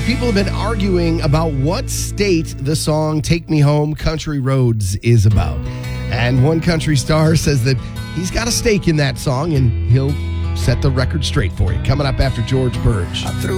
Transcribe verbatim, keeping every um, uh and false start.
people have been arguing about what state the song Take Me Home, Country Roads is about. And one country star says that he's got a stake in that song and he'll set the record straight for you. Coming up after George Burge.